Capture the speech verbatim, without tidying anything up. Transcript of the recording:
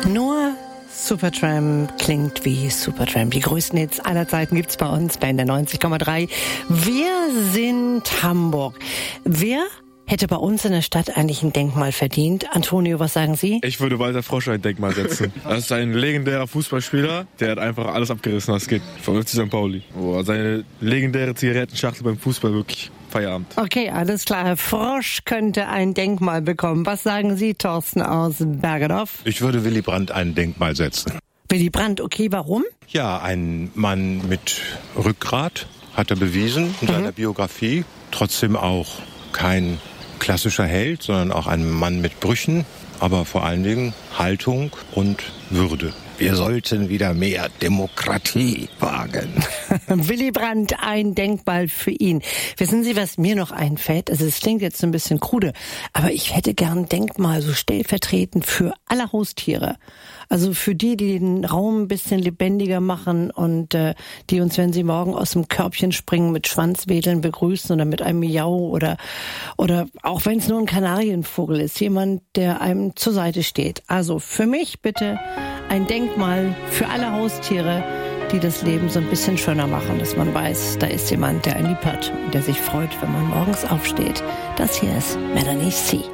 Nur Supertramp klingt wie Supertramp. Die größten Hits aller Zeiten gibt's bei uns bei der neunzig Komma drei. Wir sind Hamburg. Wer hätte bei uns in der Stadt eigentlich ein Denkmal verdient? Antonio, was sagen Sie? Ich würde Walter Frosch ein Denkmal setzen. Das ist ein legendärer Fußballspieler, der hat einfach alles abgerissen, was geht. Vom F C Sankt Pauli. Boah, seine legendäre Zigarettenschachtel beim Fußball, wirklich Feierabend. Okay, alles klar. Herr Frosch könnte ein Denkmal bekommen. Was sagen Sie, Thorsten aus Bergedorf? Ich würde Willy Brandt ein Denkmal setzen. Willy Brandt, okay, warum? Ja, ein Mann mit Rückgrat, hat er bewiesen in mhm. seiner Biografie. Trotzdem auch kein klassischer Held, sondern auch ein Mann mit Brüchen, aber vor allen Dingen Haltung und Würde. Wir sollten wieder mehr Demokratie wagen. Willy Brandt, ein Denkmal für ihn. Wissen Sie, was mir noch einfällt? Also es klingt jetzt so ein bisschen krude, aber ich hätte gern ein Denkmal so stellvertretend für alle Haustiere. Also für die, die den Raum ein bisschen lebendiger machen und äh, die uns, wenn sie morgen aus dem Körbchen springen, mit Schwanzwedeln begrüßen oder mit einem Miau oder oder auch wenn es nur ein Kanarienvogel ist, jemand, der einem zur Seite steht. Also für mich bitte ein Denkmal für alle Haustiere, die das Leben so ein bisschen schöner machen, dass man weiß, da ist jemand, der einen lieb hat und der sich freut, wenn man morgens aufsteht. Das hier ist Melanie C.